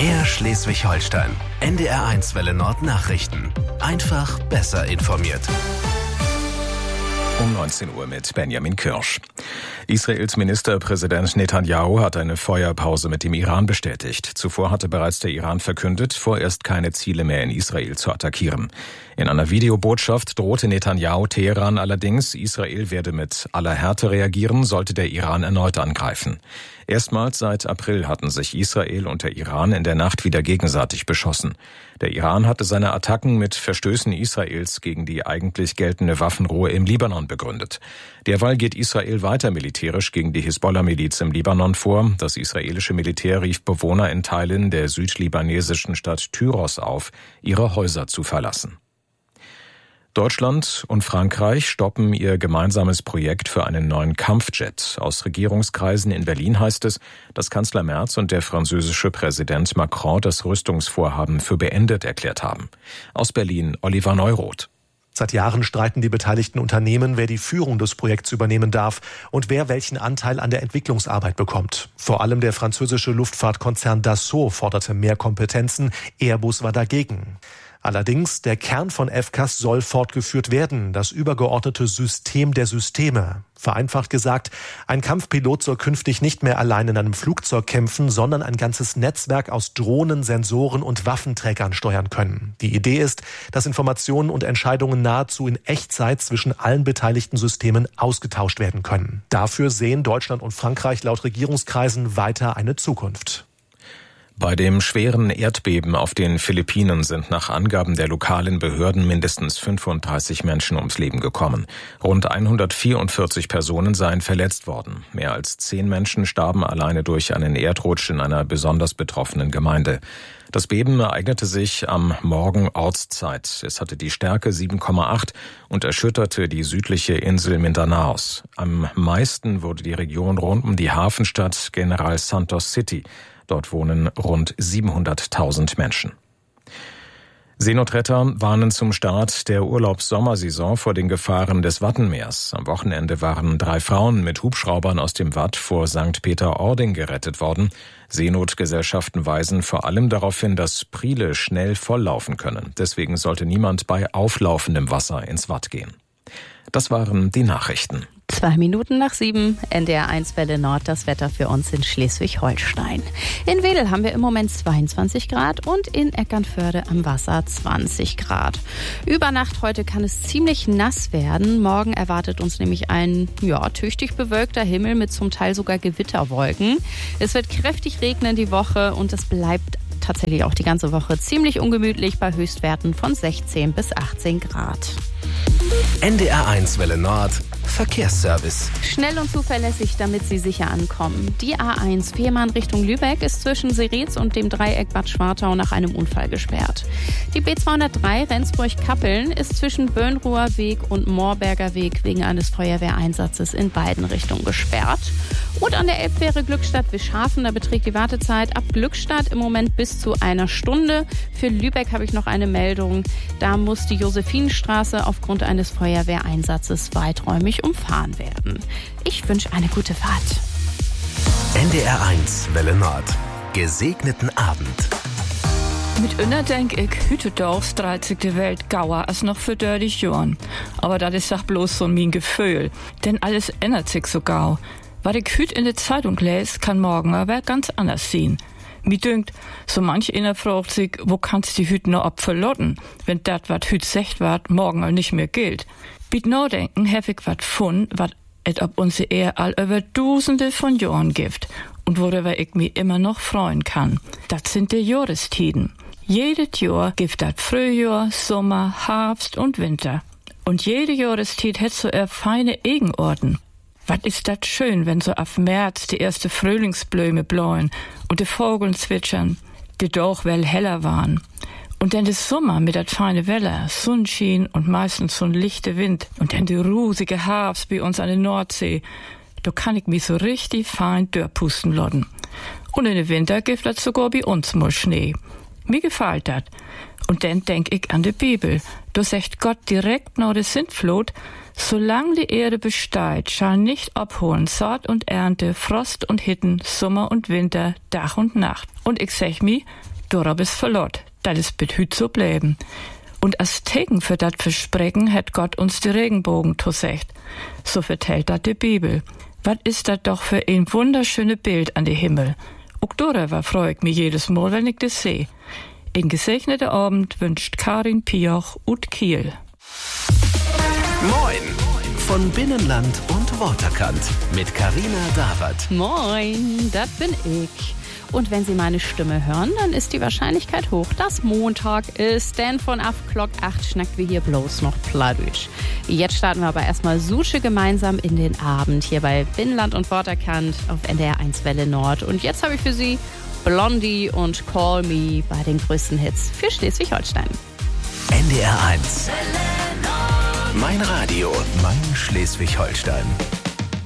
Mehr Schleswig-Holstein. NDR1 Welle Nord Nachrichten. Einfach besser informiert. Um 19 Uhr mit Benjamin Kirsch. Israels Ministerpräsident Netanyahu hat eine Feuerpause mit dem Iran bestätigt. Zuvor hatte bereits der Iran verkündet, vorerst keine Ziele mehr in Israel zu attackieren. In einer Videobotschaft drohte Netanyahu Teheran allerdings, Israel werde mit aller Härte reagieren, sollte der Iran erneut angreifen. Erstmals seit April hatten sich Israel und der Iran in der Nacht wieder gegenseitig beschossen. Der Iran hatte seine Attacken mit Verstößen Israels gegen die eigentlich geltende Waffenruhe im Libanon begründet. Derweil geht Israel weiter militärisch gegen die Hisbollah-Miliz im Libanon vor. Das israelische Militär rief Bewohner in Teilen der südlibanesischen Stadt Tyros auf, ihre Häuser zu verlassen. Deutschland und Frankreich stoppen ihr gemeinsames Projekt für einen neuen Kampfjet. Aus Regierungskreisen in Berlin heißt es, dass Kanzler Merz und der französische Präsident Macron das Rüstungsvorhaben für beendet erklärt haben. Aus Berlin Oliver Neuroth. Seit Jahren streiten die beteiligten Unternehmen, wer die Führung des Projekts übernehmen darf und wer welchen Anteil an der Entwicklungsarbeit bekommt. Vor allem der französische Luftfahrtkonzern Dassault forderte mehr Kompetenzen, Airbus war dagegen. Allerdings, der Kern von FCAS soll fortgeführt werden, das übergeordnete System der Systeme. Vereinfacht gesagt, ein Kampfpilot soll künftig nicht mehr allein in einem Flugzeug kämpfen, sondern ein ganzes Netzwerk aus Drohnen, Sensoren und Waffenträgern steuern können. Die Idee ist, dass Informationen und Entscheidungen nahezu in Echtzeit zwischen allen beteiligten Systemen ausgetauscht werden können. Dafür sehen Deutschland und Frankreich laut Regierungskreisen weiter eine Zukunft. Bei dem schweren Erdbeben auf den Philippinen sind nach Angaben der lokalen Behörden mindestens 35 Menschen ums Leben gekommen. Rund 144 Personen seien verletzt worden. Mehr als 10 Menschen starben alleine durch einen Erdrutsch in einer besonders betroffenen Gemeinde. Das Beben ereignete sich am Morgen Ortszeit. Es hatte die Stärke 7,8 und erschütterte die südliche Insel Mindanaos. Am meisten wurde die Region rund um die Hafenstadt General Santos City. Dort wohnen rund 700.000 Menschen. Seenotretter warnen zum Start der Urlaubs-Sommersaison vor den Gefahren des Wattenmeers. Am Wochenende waren 3 Frauen mit Hubschraubern aus dem Watt vor St. Peter-Ording gerettet worden. Seenotgesellschaften weisen vor allem darauf hin, dass Priele schnell volllaufen können. Deswegen sollte niemand bei auflaufendem Wasser ins Watt gehen. Das waren die Nachrichten. 2 Minuten nach 7, NDR1 Welle Nord, das Wetter für uns in Schleswig-Holstein. In Wedel haben wir im Moment 22 Grad und in Eckernförde am Wasser 20 Grad. Über Nacht heute kann es ziemlich nass werden. Morgen erwartet uns nämlich ein tüchtig bewölkter Himmel mit zum Teil sogar Gewitterwolken. Es wird kräftig regnen die Woche und es bleibt tatsächlich auch die ganze Woche ziemlich ungemütlich bei Höchstwerten von 16 bis 18 Grad. NDR1 Welle Nord Verkehrsservice. Schnell und zuverlässig, damit Sie sicher ankommen. Die A1 Fehmarn Richtung Lübeck ist zwischen Seretz und dem Dreieck Bad Schwartau nach einem Unfall gesperrt. Die B203 Rendsburg-Kappeln ist zwischen Böhnruher Weg und Moorberger Weg wegen eines Feuerwehreinsatzes in beiden Richtungen gesperrt. Und an der Elbfähre Glückstadt-Wischhafen, da beträgt die Wartezeit ab Glückstadt im Moment bis zu 1 Stunde. Für Lübeck habe ich noch eine Meldung. Da muss die Josephinenstraße aufgrund eines Feuerwehreinsatzes weiträumig umfahren werden. Ich wünsche eine gute Fahrt. NDR1 Welle Nord. Gesegneten Abend. Mit Inner denk ich, Hütedorf 30. Welt gauer als noch für 30 Jahren. Aber das ist doch bloß so mein Gefühl. Denn alles ändert sich so gau. Was ich hüt in der Zeitung lese, kann morgen aber ganz anders sehen. Mir dünkt, so manch einer fragt sich, wo kannst die Hüt noch abverlotten, wenn dat wat hüt secht wat, morgen all nicht mehr gilt. Biet no denken, hef ich wat fun, wat et ob unsere Ehe all über Dusende von Jahren gibt und worüber ich mich immer noch freuen kann. Das sind die Jahrestiden. Jedes Jahr gibt dat Frühjahr, Sommer, Herbst und Winter. Und jede Jahrestid hat so feine Eigenorten. Was ist das schön, wenn so ab März die erste Frühlingsblüme bläuen und die Vogeln zwitschern, die doch well heller waren. Und dann der Sommer mit dat feine Wetter, Sonnenschein und meistens so'n lichte Wind. Und dann die rusige Herbst bei uns an der Nordsee. Da kann ich mich so richtig fein dörrpusten lotten. Und in den Winter gibt das sogar bei uns mal Schnee. Mir gefällt das. Und dann denk ich an die Bibel. Da sagt Gott direkt nach der Sintflut, solange die Erde besteht, schall nicht abholen Saat und Ernte, Frost und Hitten, Sommer und Winter, Tag und Nacht. Und ich sag mi, dora bis verlot, das ist bet hüt so bleiben. Und als Teken für dat Versprechen hat Gott uns die Regenbogen gesagt. So vertellt dat die Bibel. Was ist dat doch für ein wunderschöne Bild an die Himmel. Auch darüber freu ich mich jedes Mal, wenn ich das sehe. Ein gesegneter Abend wünscht Karin Pioch ut Kiel. Moin von Binnenland und Waterkant mit Carina Dawert. Moin, das bin ich. Und wenn Sie meine Stimme hören, dann ist die Wahrscheinlichkeit hoch, dass Montag ist, denn von ab Glock 8 schnackt wir hier bloß noch Plattdeutsch. Jetzt starten wir aber erstmal Susche gemeinsam in den Abend hier bei Binnenland und Waterkant auf NDR 1 Welle Nord. Und jetzt habe ich für Sie Blondie und Call Me bei den größten Hits für Schleswig-Holstein. NDR 1. Mein Radio, mein Schleswig-Holstein.